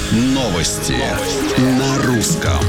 Новости на русском.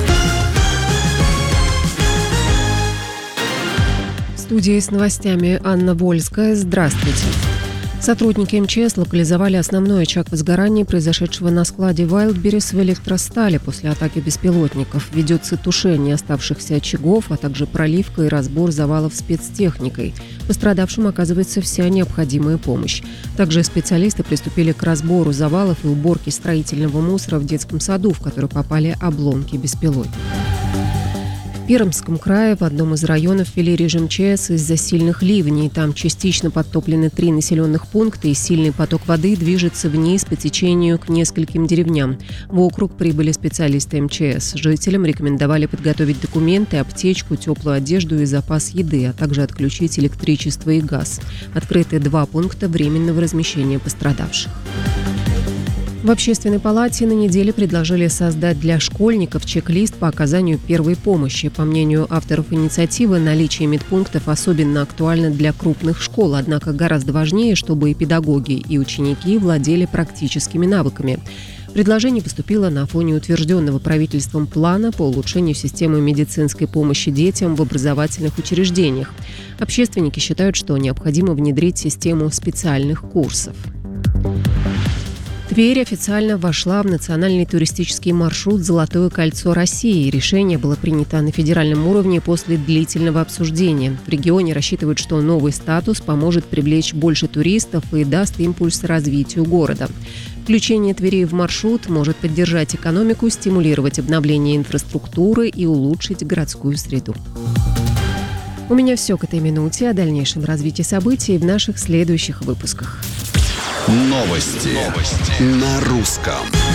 В студии с новостями Анна Вольская. Здравствуйте. Сотрудники МЧС локализовали основной очаг возгорания, произошедшего на складе Wildberries в Электростале после атаки беспилотников. Ведется тушение оставшихся очагов, а также проливка и разбор завалов спецтехникой. Пострадавшим оказывается вся необходимая помощь. Также специалисты приступили к разбору завалов и уборке строительного мусора в детском саду, в который попали обломки беспилотников. В Пермском крае в одном из районов ввели режим ЧС из-за сильных ливней. Там частично подтоплены 3 населенных пункта, и сильный поток воды движется вниз по течению к нескольким деревням. В округ прибыли специалисты МЧС. Жителям рекомендовали подготовить документы, аптечку, теплую одежду и запас еды, а также отключить электричество и газ. Открыты 2 пункта временного размещения пострадавших. В Общественной палате на неделе предложили создать для школьников чек-лист по оказанию первой помощи. По мнению авторов инициативы, наличие медпунктов особенно актуально для крупных школ, однако гораздо важнее, чтобы и педагоги, и ученики владели практическими навыками. Предложение поступило на фоне утвержденного правительством плана по улучшению системы медицинской помощи детям в образовательных учреждениях. Общественники считают, что необходимо внедрить систему специальных курсов. Тверь официально вошла в национальный туристический маршрут «Золотое кольцо России». Решение было принято на федеральном уровне после длительного обсуждения. В регионе рассчитывают, что новый статус поможет привлечь больше туристов и даст импульс развитию города. Включение Твери в маршрут может поддержать экономику, стимулировать обновление инфраструктуры и улучшить городскую среду. У меня все к этой минуте. О дальнейшем развитии событий в наших следующих выпусках. Новости на русском.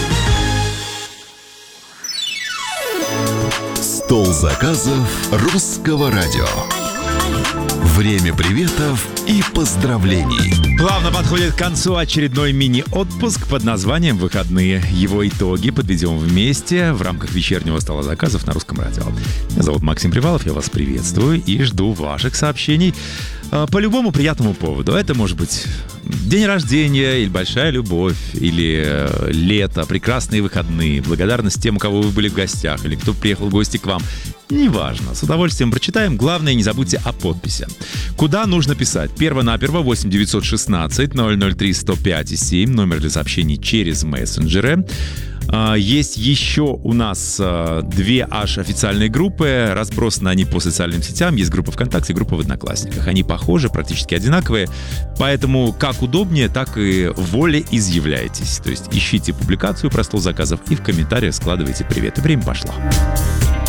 Стол заказов русского радио. Время приветов и поздравлений. Плавно подходит к концу очередной мини-отпуск под названием «Выходные». Его итоги подведем вместе в рамках вечернего стола заказов на русском радио. Меня зовут Максим Привалов, я вас приветствую и жду ваших сообщений по любому приятному поводу. Это может быть день рождения, или большая любовь, или лето, прекрасные выходные, благодарность тем, у кого вы были в гостях, или кто приехал в гости к вам. Неважно, с удовольствием прочитаем. Главное, не забудьте о подписи. Куда нужно писать? Перво-наперво 8 916 003 105 и 7, номер для сообщений через мессенджеры. Есть еще у нас 2 аж официальные группы, разбросаны они по социальным сетям. Есть группа ВКонтакте и группа в Одноклассниках. Они похожи, практически одинаковые, поэтому как удобнее, так и волеизъявляйтесь. То есть ищите публикацию про стол заказов и в комментариях складывайте привет. И время пошло.